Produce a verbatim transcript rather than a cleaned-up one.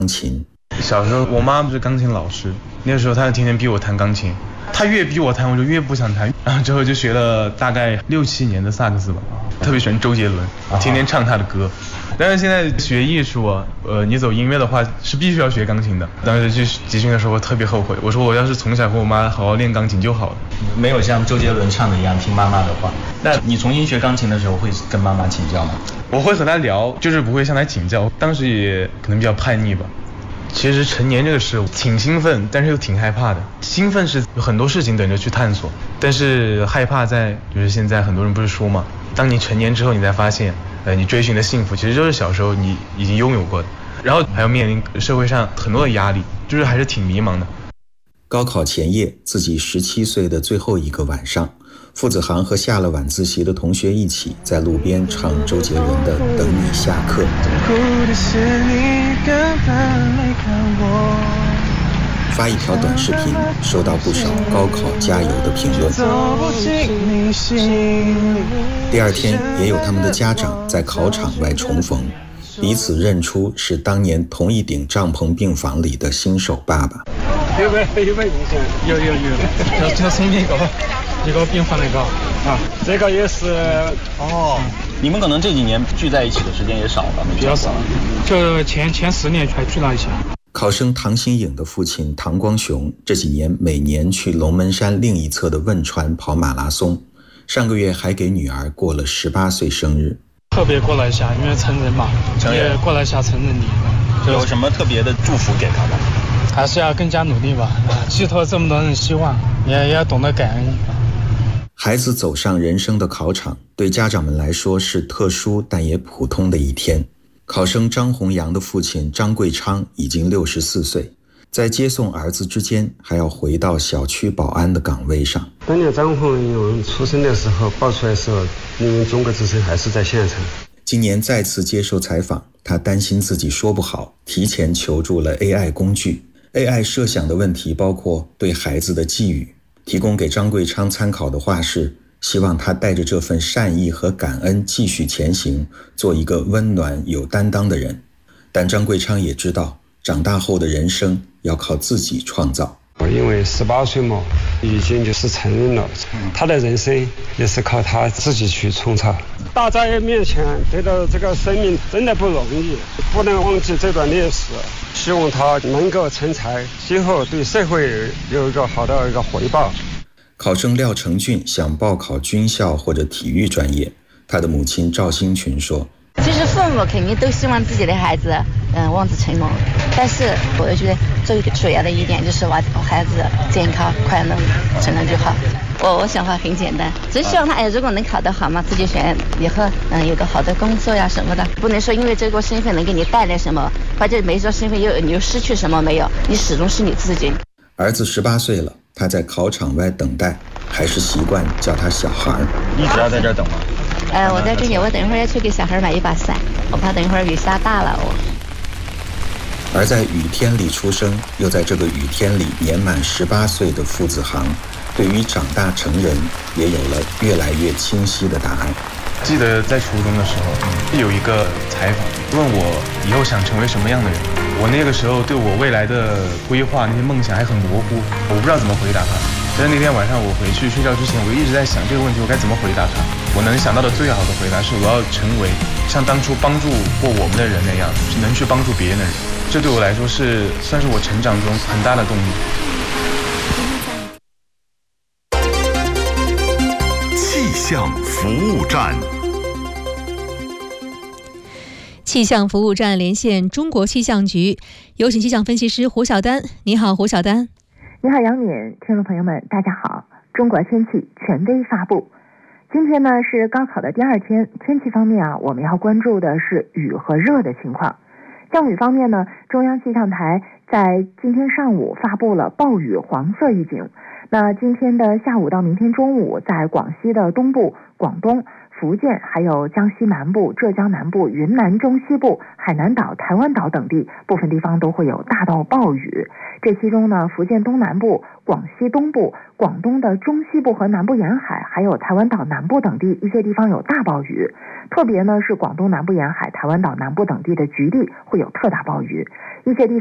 琴。 小时候我妈不是钢琴老师，那个时候她就天天逼我弹钢琴，她越逼我弹我就越不想弹，然后之后就学了大概六七年的萨克斯吧，特别喜欢周杰伦，天天唱他的歌。但是现在学艺术啊，呃，你走音乐的话是必须要学钢琴的。当时去集训的时候我特别后悔，我说我要是从小和我妈好好练钢琴就好了， 没有像周杰伦唱的一样听妈妈的话。那你重新学钢琴的时候会跟妈妈请教吗？ 我会和她聊，就是不会向她请教。当时也可能比较叛逆吧。其实成年这个事挺兴奋，但是又挺害怕的。兴奋是有很多事情等着去探索，但是害怕在就是现在很多人不是说嘛，当你成年之后你才发现呃，你追寻的幸福其实就是小时候你已经拥有过的，然后还要面临社会上很多的压力，就是还是挺迷茫的。 高考前夜，自己十七岁的最后一个晚上，傅子航和下了晚自习的同学一起在路边唱周杰伦的《等你下课》。发一条短视频，收到不少高考加油的评论。第二天，也有他们的家长在考场外重逢，彼此认出是当年同一顶帐篷病房里的新手爸爸。 有没有有没有印象？有有有，就就从那个一个病房那个啊，这个也是哦。你们可能这几年聚在一起的时间也少了， 比较少，就前前十年还聚了一下。 考生唐新颖的父亲唐光雄这几年每年去龙门山另一侧的汶川跑马拉松，上个月还给女儿过了十八岁生日。 特别过来一下，因为成人嘛，也过来一下成人礼。 有什么特别的祝福给他吗？ 还是要更加努力吧，寄托这么多人希望，也也要懂得感恩。 孩子走上人生的考场，对家长们来说是特殊但也普通的一天。考生张弘洋的父亲张贵昌已经六十四岁，在接送儿子之间还要回到小区保安的岗位上。 当年张弘洋出生的时候，报出来的时候，因为中国之声还是在现场。 今年再次接受采访，他担心自己说不好，提前求助了 A I 工具。A I 设想的问题包括对孩子的寄语，提供给张贵昌参考的话是，希望他带着这份善意和感恩继续前行，做一个温暖有担当的人。但张贵昌也知道，长大后的人生要靠自己创造。 因为十八岁嘛，已经就是成人了，他的人生也是靠他自己去创造。大灾面前得到这个生命真的不容易，不能忘记这段历史，希望他能够成才，今后对社会有一个好的一个回报。 考生廖成俊想报考军校或者体育专业，他的母亲赵新群说， 其实父母肯定都希望自己的孩子嗯望子成龙，但是我就觉得最主要的一点就是我孩子健康快乐成人就好。我我想法很简单，只希望他哎如果能考得好嘛，自己选以后嗯有个好的工作呀什么的，不能说因为这个身份能给你带来什么，或者没说身份又你又失去什么没有，你始终是你自己。 儿子十八岁了，他在考场外等待，还是习惯叫他小孩。 一直要在这儿等吗？ 呃，我在这里，我等一会儿要去给小孩买一把伞，我怕等一会儿雨下大了我。 而在雨天里出生，又在这个雨天里年满十八岁的傅子航，对于长大成人也有了越来越清晰的答案。 记得在初中的时候，有一个采访问我以后想成为什么样的人，我那个时候对我未来的规划那些梦想还很模糊，我不知道怎么回答他。但是那天晚上我回去睡觉之前，我一直在想这个问题我该怎么回答他。我能想到的最好的回答是，我要成为像当初帮助过我们的人那样，是能去帮助别人的人。这对我来说是算是我成长中很大的动力。 气象服务站， 气象服务站连线中国气象局，有请气象分析师胡晓丹。你好，胡晓丹。 你好，杨敏，听众朋友们，大家好。中国天气权威发布。今天呢是高考的第二天，天气方面啊，我们要关注的是雨和热的情况。降雨方面呢，中央气象台在今天上午发布了暴雨黄色预警。那今天的下午到明天中午，在广西的东部、广东、福建，还有江西南部、浙江南部、云南中西部、海南岛、台湾岛等地部分地方都会有大到暴雨。这其中呢，福建东南部、 广西东部、广东的中西部和南部沿海，还有台湾岛南部等地一些地方有大暴雨，特别呢是广东南部沿海、台湾岛南部等地的局地会有特大暴雨，一些地